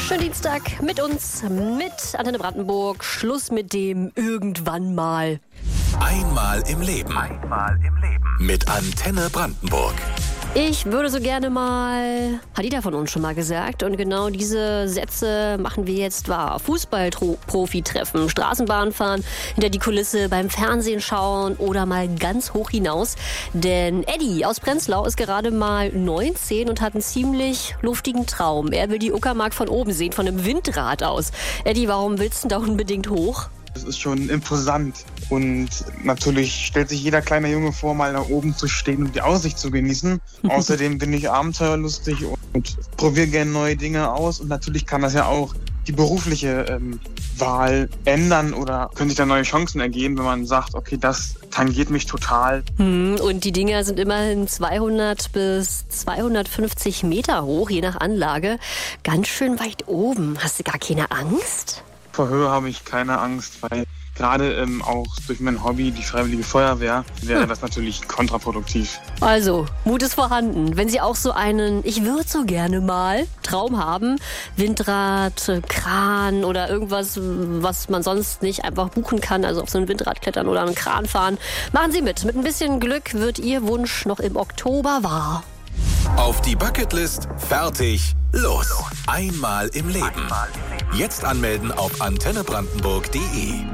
Schönen Dienstag mit uns, mit Antenne Brandenburg. Schluss mit dem irgendwann mal. Einmal im Leben. Mit Antenne Brandenburg. Ich würde so gerne mal, hat jeder von uns schon mal gesagt, und genau diese Sätze machen wir jetzt wahr. Fußballprofi treffen, Straßenbahn fahren, hinter die Kulisse, beim Fernsehen schauen oder mal ganz hoch hinaus. Denn Eddie aus Prenzlau ist gerade mal 19 und hat einen ziemlich luftigen Traum. Er will die Uckermark von oben sehen, von einem Windrad aus. Eddie, warum willst du da unbedingt hoch? Das ist schon imposant und natürlich stellt sich jeder kleine Junge vor, mal da oben zu stehen und die Aussicht zu genießen. Außerdem bin ich abenteuerlustig und probiere gerne neue Dinge aus und natürlich kann das ja auch die berufliche Wahl ändern oder können sich da neue Chancen ergeben, wenn man sagt, okay, das tangiert mich total. Und die Dinger sind immerhin 200 bis 250 Meter hoch, je nach Anlage. Ganz schön weit oben. Hast du gar keine Angst? Vor Höhe habe ich keine Angst, weil gerade auch durch mein Hobby, die Freiwillige Feuerwehr, wäre das natürlich kontraproduktiv. Also, Mut ist vorhanden. Wenn Sie auch so einen, ich würde so gerne mal, Traum haben, Windrad, Kran oder irgendwas, was man sonst nicht einfach buchen kann, also auf so ein Windrad klettern oder einen Kran fahren, machen Sie mit. Mit ein bisschen Glück wird Ihr Wunsch noch im Oktober wahr. Auf die Bucketlist, fertig, los. Einmal im Leben. Jetzt anmelden auf antennebrandenburg.de.